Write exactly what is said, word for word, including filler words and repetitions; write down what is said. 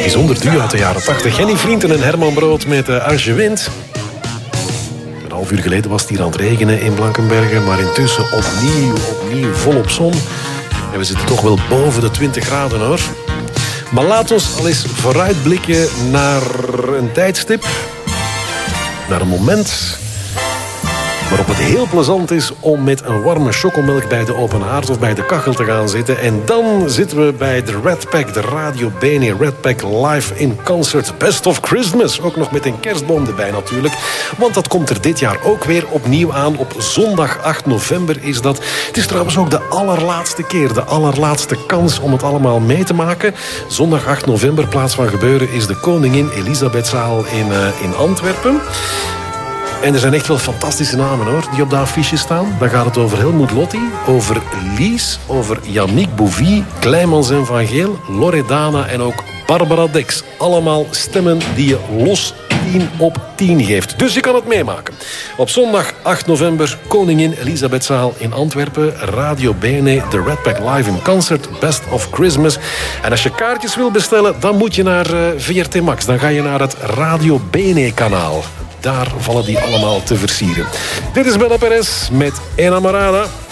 bijzonder duo uit de jaren tachtig. Henny Vrienden en Herman Brood met uh, Als je wint. Een half uur geleden was het hier aan het regenen in Blankenberge, maar intussen opnieuw, opnieuw volop zon. En we zitten toch wel boven de twintig graden, hoor. Maar laat ons al eens vooruitblikken naar een tijdstip, naar een moment waarop het heel plezant is om met een warme chocomelk bij de open haard of bij de kachel te gaan zitten. En dan zitten we bij de Red Pack, de Radio Bene Red Pack live in concert. Best of Christmas, ook nog met een kerstboom erbij natuurlijk. Want dat komt er dit jaar ook weer opnieuw aan. Op zondag acht november is dat. Het is trouwens ook de allerlaatste keer, de allerlaatste kans om het allemaal mee te maken. Zondag acht november, plaats van gebeuren, is de Koningin Elisabethzaal in, uh, in Antwerpen. En er zijn echt wel fantastische namen, hoor, die op de affiche staan. Dan gaat het over Helmut Lotti, over Lies, over Yannick Bouvy, Kleimans en Van Geel, Loredana en ook Barbara Dex. Allemaal stemmen die je los tien op tien geeft. Dus je kan het meemaken. Op zondag acht november, Koningin Elisabethzaal in Antwerpen. Radio Bene, de Red Pack live in concert. Best of Christmas. En als je kaartjes wil bestellen, dan moet je naar uh, V R T Max. Dan ga je naar het Radio Bene kanaal. Daar vallen die allemaal te versieren. Dit is Bella Perez met Enamorada.